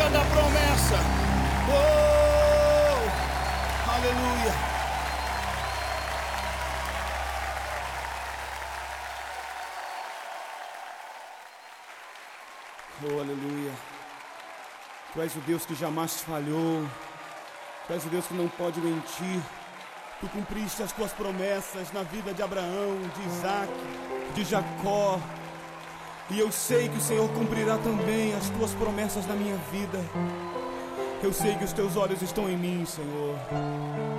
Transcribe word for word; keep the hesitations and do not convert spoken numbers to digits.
terra da promessa. Oh, aleluia. Oh, aleluia. Tu és o Deus que jamais falhou. Tu és o Deus que não pode mentir. Tu cumpriste as tuas promessas na vida de Abraão, de Isaac, de Jacó. E eu sei que o Senhor cumprirá também as tuas promessas na minha vida. Eu sei que os teus olhos estão em mim, Senhor.